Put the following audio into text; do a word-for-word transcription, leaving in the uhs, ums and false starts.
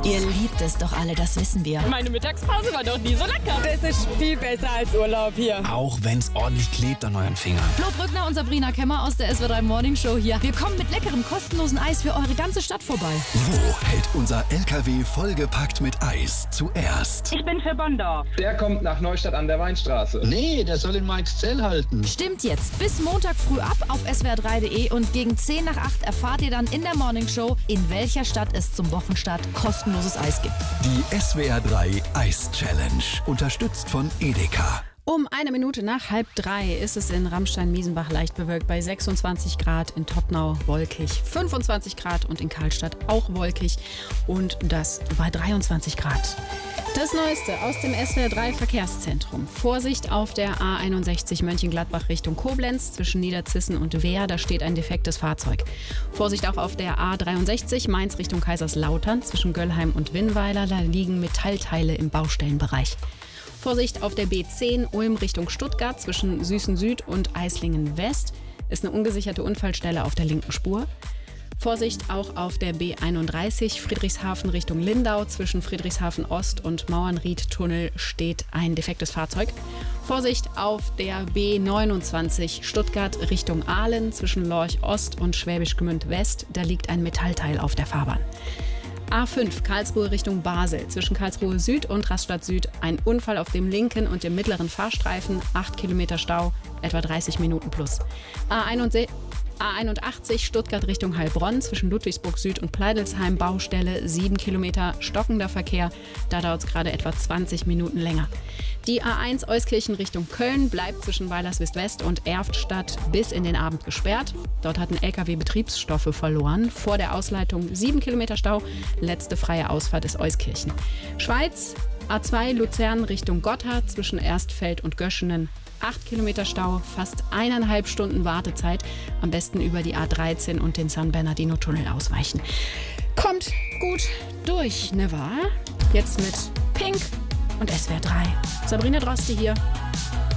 Ihr liebt es doch alle, das wissen wir. Meine Mittagspause war doch nie so lecker. Das ist viel besser als Urlaub hier. Auch wenn es ordentlich klebt an euren Fingern. Flo Brückner und Sabrina Kemmer aus der S W R drei Morning Show hier. Wir kommen mit leckerem, kostenlosen Eis für eure ganze Stadt vorbei. Wo hält unser L K W vollgepackt mit Eis zuerst? Ich bin für Bonndorf. Der kommt nach Neustadt an der Weinstraße. Nee, der soll in Meixzell halten. Stimmt jetzt. Bis Montag früh ab auf S W R drei punkt de und gegen zehn nach acht erfahrt ihr dann in der Morning Show, in welcher Stadt es zum Wochenstart kostenloses Eis gibt. Die S W R drei Eis Challenge, unterstützt von Edeka. Um eine Minute nach halb drei ist es in Ramstein-Miesenbach leicht bewölkt bei sechsundzwanzig Grad, in Tottnau wolkig fünfundzwanzig Grad und in Karlstadt auch wolkig und das bei dreiundzwanzig Grad. Das Neueste aus dem S W R drei Verkehrszentrum. Vorsicht auf der A einundsechzig Mönchengladbach Richtung Koblenz zwischen Niederzissen und Wehr, da steht ein defektes Fahrzeug. Vorsicht auch auf der A dreiundsechzig Mainz Richtung Kaiserslautern zwischen Göllheim und Winnweiler, da liegen Metallteile im Baustellenbereich. Vorsicht auf der B zehn Ulm Richtung Stuttgart zwischen Süßen Süd und Eislingen West ist eine ungesicherte Unfallstelle auf der linken Spur. Vorsicht auch auf der B einunddreißig Friedrichshafen Richtung Lindau zwischen Friedrichshafen Ost und Mauernried-Tunnel steht ein defektes Fahrzeug. Vorsicht auf der B neunundzwanzig Stuttgart Richtung Aalen zwischen Lorch Ost und Schwäbisch Gmünd West, da liegt ein Metallteil auf der Fahrbahn. A fünf Karlsruhe Richtung Basel. Zwischen Karlsruhe Süd und Rastatt Süd ein Unfall auf dem linken und dem mittleren Fahrstreifen. acht Kilometer Stau, etwa dreißig Minuten plus. A einundachtzig Stuttgart Richtung Heilbronn. Zwischen Ludwigsburg Süd und Pleidelsheim Baustelle. sieben Kilometer stockender Verkehr. Da dauert es gerade etwa zwanzig Minuten länger. Die A eins Euskirchen Richtung Köln bleibt zwischen Weilerswist West und Erftstadt bis in den Abend gesperrt. Dort hat ein L K W Betriebsstoffe verloren. Vor der Ausleitung sieben Kilometer Stau. Letzte freie Ausfahrt ist Euskirchen. Schweiz, A zwei Luzern Richtung Gotthard zwischen Erstfeld und Göschenen. acht Kilometer Stau, fast eineinhalb Stunden Wartezeit. Am besten über die A dreizehn und den San Bernardino-Tunnel ausweichen. Kommt gut durch, ne wahr? Jetzt mit Pink und S W R drei. Sabrina Droste hier.